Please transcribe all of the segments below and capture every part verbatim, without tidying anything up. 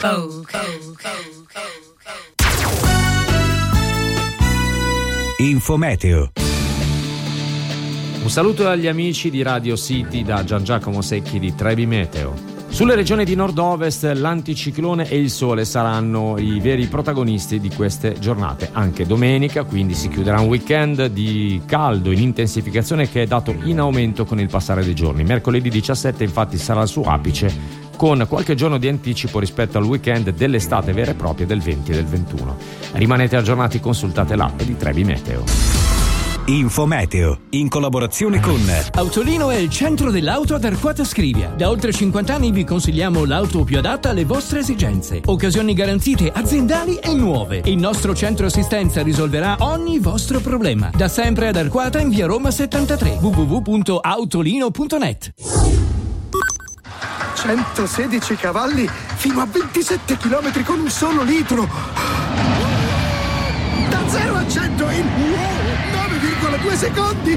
Infometeo. Un saluto agli amici di Radio City da Gian Giacomo Secchi di Trebi Meteo. Sulle regioni di nord-ovest l'anticiclone e il sole saranno i veri protagonisti di queste giornate. Anche domenica, quindi si chiuderà un weekend di caldo in intensificazione che è dato in aumento con il passare dei giorni. Mercoledì diciassette infatti sarà il suo apice, con qualche giorno di anticipo rispetto al weekend dell'estate vera e propria del venti e del ventuno. Rimanete aggiornati, consultate l'app di Trebi Meteo. Infometeo, in collaborazione con Autolino è il centro dell'auto ad Arquata Scrivia. Da oltre cinquanta anni vi consigliamo l'auto più adatta alle vostre esigenze. Occasioni garantite aziendali e nuove. Il nostro centro assistenza risolverà ogni vostro problema. Da sempre ad Arquata in via Roma settantatré. w w w punto autolino punto net. centosedici cavalli fino a ventisette chilometri con un solo litro. Da zero a cento in nove virgola due secondi.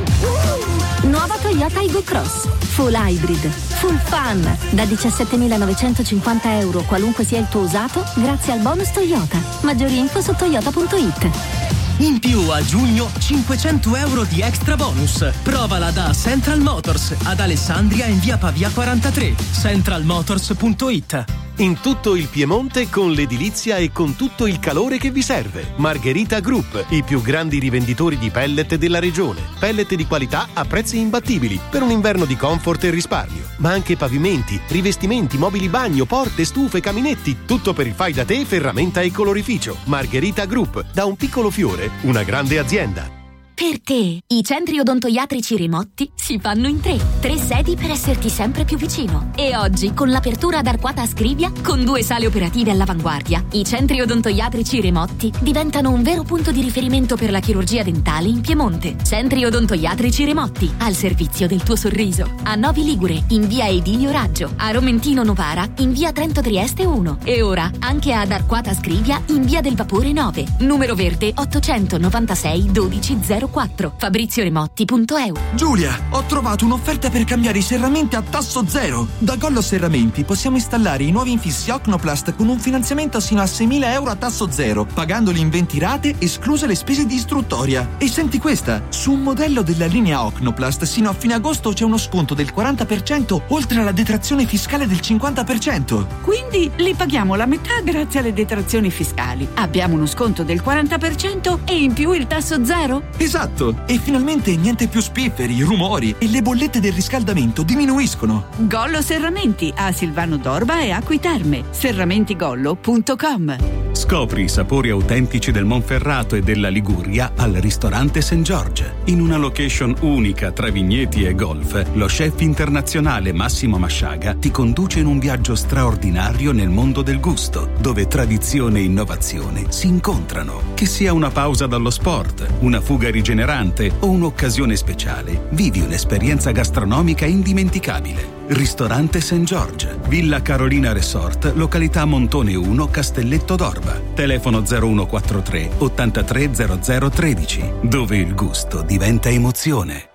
Nuova Toyota Aygo Cross Full Hybrid, Full Fun, da diciassettemilanovecentocinquanta euro qualunque sia il tuo usato, grazie al bonus Toyota. Maggiori info su toyota punto it. In più a giugno cinquecento euro di extra bonus. Provala da Central Motors ad Alessandria in via Pavia quarantatré. central motors punto it. In tutto il Piemonte con l'edilizia e con tutto il calore che vi serve. Margherita Group, i più grandi rivenditori di pellet della regione. Pellet di qualità a prezzi imbattibili per un inverno di comfort e risparmio. Ma anche pavimenti, rivestimenti, mobili bagno, porte, stufe, caminetti. Tutto per il fai da te, ferramenta e colorificio. Margherita Group, da un piccolo fiore, una grande azienda. Per te, i centri odontoiatrici Rimotti si fanno in tre. Tre sedi per esserti sempre più vicino. E oggi, con l'apertura ad Arquata a Scrivia, con due sale operative all'avanguardia, i centri odontoiatrici Rimotti diventano un vero punto di riferimento per la chirurgia dentale in Piemonte. Centri odontoiatrici Rimotti, al servizio del tuo sorriso. A Novi Ligure, in via Edilio Raggio. A Romentino Novara, in via Trento Trieste uno. E ora, anche ad Arquata a Scrivia, in via del Vapore nove. Numero verde ottocentonovantasei dodici zero quattro. fabrizio remotti punto e u. Giulia, ho trovato un'offerta per cambiare i serramenti a tasso zero. Da Gollo Serramenti possiamo installare i nuovi infissi Ocnoplast con un finanziamento sino a seimila euro a tasso zero, pagandoli in venti rate, escluse le spese di istruttoria. E senti questa, su un modello della linea Ocnoplast sino a fine agosto c'è uno sconto del quaranta per cento oltre alla detrazione fiscale del cinquanta per cento. Quindi li paghiamo la metà grazie alle detrazioni fiscali. Abbiamo uno sconto del quaranta per cento e in più il tasso zero? Esatto, e finalmente niente più spifferi, rumori e le bollette del riscaldamento diminuiscono. Gollo Serramenti a Silvano d'Orba e Acqui Terme. serramentigollo punto com. Scopri i sapori autentici del Monferrato e della Liguria al ristorante Saint George. In una location unica tra vigneti e golf, lo chef internazionale Massimo Masciaga ti conduce in un viaggio straordinario nel mondo del gusto, dove tradizione e innovazione si incontrano. Che sia una pausa dallo sport, una fuga rigenerante o un'occasione speciale, vivi un'esperienza gastronomica indimenticabile. Ristorante Saint George, Villa Carolina Resort, località Montone uno, Castelletto d'Orba. Telefono zero uno quattro tre ottantatré zero zero tredici, dove il gusto diventa emozione.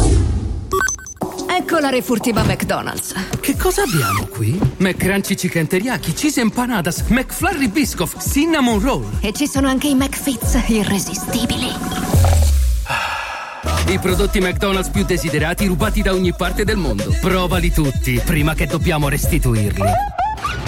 Ecco la refurtiva McDonald's. Che cosa abbiamo qui? McCrunchy Chicken Teriyaki, Cheese Empanadas, McFlurry Biscoff, Cinnamon Roll. E ci sono anche i McFits irresistibili. I prodotti McDonald's più desiderati rubati da ogni parte del mondo. Provali tutti prima che dobbiamo restituirli.